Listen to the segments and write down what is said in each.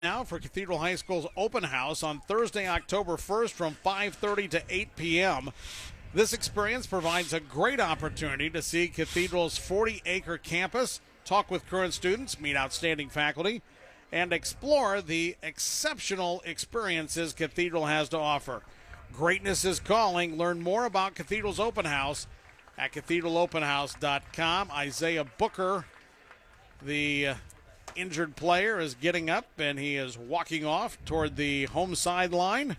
Now for Cathedral High School's open house on Thursday, October 1st from 5:30 to 8 p.m. This experience provides a great opportunity to see Cathedral's 40-acre campus, talk with current students, meet outstanding faculty, and explore the exceptional experiences Cathedral has to offer. Greatness is calling. Learn more about Cathedral's open house at cathedralopenhouse.com. Isaiah Booker, the injured player, is getting up and he is walking off toward the home sideline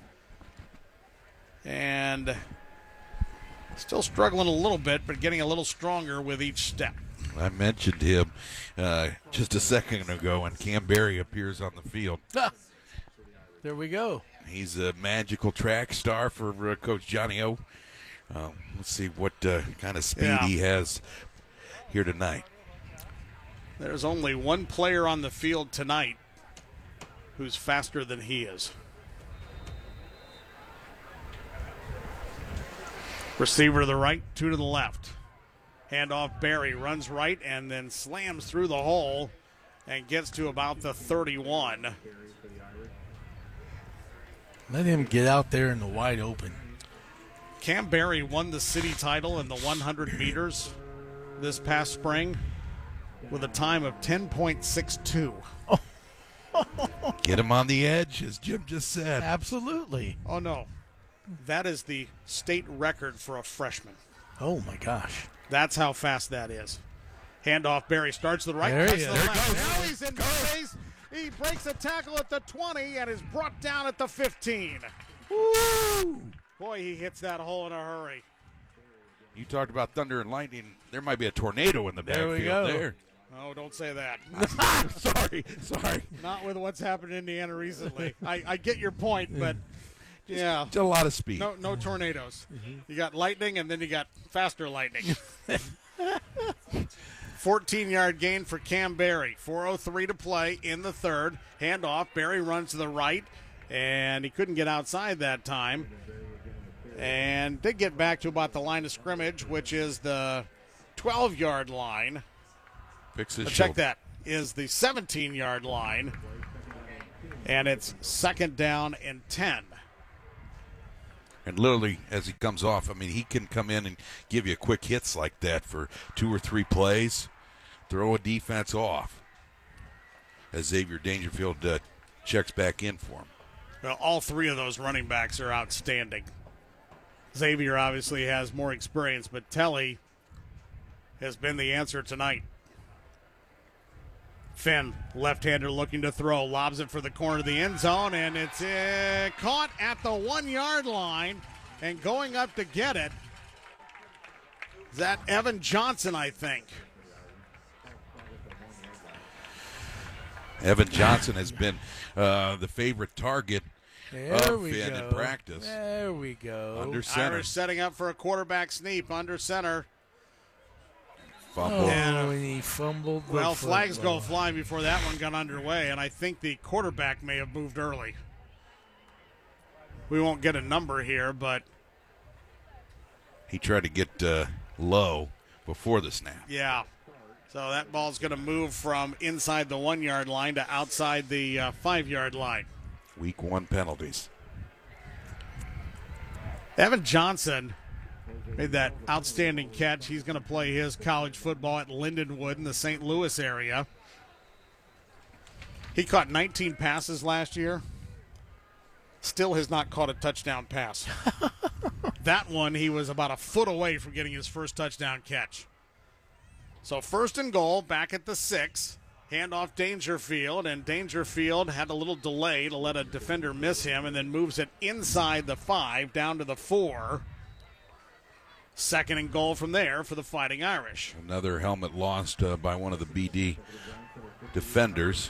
and still struggling a little bit, but getting a little stronger with each step. I mentioned him just a second ago when Cam Berry appears on the field. There we go. He's a magical track star for Coach Johnny O. Let's see what kind of speed he has here tonight. There's only one player on the field tonight who's faster than he is. Receiver to the right, two to the left. Handoff, Barry runs right and then slams through the hole and gets to about the 31. Let him get out there in the wide open. Cam Barry won the city title in the 100 meters this past spring with a time of 10.62. Get him on the edge, as Jim just said. Absolutely. Oh, no. That is the state record for a freshman. Oh, my gosh. That's how fast that is. Handoff, Barry starts to the right. There he cuts is. to the There left. Now he's in space. He breaks a tackle at the 20 and is brought down at the 15. Woo! Boy, he hits that hole in a hurry. You talked about thunder and lightning. There might be a tornado in the There we backfield go. there. Oh, don't say that. Sorry. Not with what's happened in Indiana recently. I get your point, but yeah. Just a lot of speed. No tornadoes. You got lightning, and then you got faster lightning. 14-yard gain for Cam Barry. 4:03 to play in the third. Handoff. Barry runs to the right, and he couldn't get outside that time. And did get back to about the line of scrimmage, which is the 12-yard line. Fix his Check shoulder. that. Is the 17-yard line. And it's second down and 10. And literally, as he comes off, I mean, he can come in and give you quick hits like that for 2 or 3 plays, throw a defense off, as Xavier Dangerfield checks back in for him. Well, all three of those running backs are outstanding. Xavier obviously has more experience, but Telly has been the answer tonight. Finn, left-hander looking to throw, lobs it for the corner of the end zone, and it's caught at the 1-yard line, and going up to get it. Is that Evan Johnson, I think? Evan Johnson has been the favorite target There of we Finn go. in practice. There we go. Under center. Irish setting up for a quarterback sneak under center. Fumble. And he fumbled. the Well, flags football. go flying before that one got underway, and I think the quarterback may have moved early. We won't get a number here, but He tried to get low before the snap. yeah. So that ball's going to move from inside the 1-yard line to outside the 5-yard line. Week 1 penalties. Evan Johnson made that outstanding catch. He's going to play his college football at Lindenwood in the St. Louis area. He caught 19 passes last year. Still has not caught a touchdown pass. That one, he was about a foot away from getting his first touchdown catch. So first and goal, back at the 6. Handoff Dangerfield, and Dangerfield had a little delay to let a defender miss him, and then moves it inside the 5 down to the 4. Second and goal from there for the Fighting Irish. Another helmet lost by one of the BD defenders.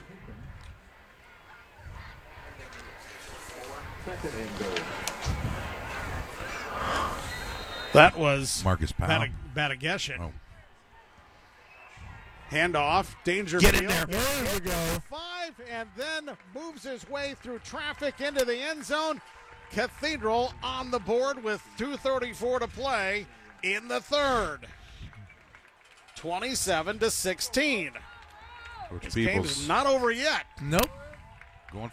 That was Marcus Powell. Batageshin. Oh. Handoff, Dangerfield. Get in there. There we go. 5, and then moves his way through traffic into the end zone. Cathedral on the board with 2:34 to play in the third. 27-16. Coach This game's Peebles not over yet. Nope.